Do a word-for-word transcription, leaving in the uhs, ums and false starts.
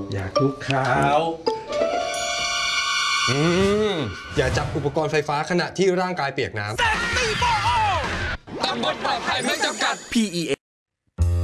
อยากลุกขาวอืมอย่าจับอุปกรณ์ไฟฟ้าขณะที่ร่างกายเปียกน้ำตำบลปลอดภัยไม่จำกัด พี อี เอ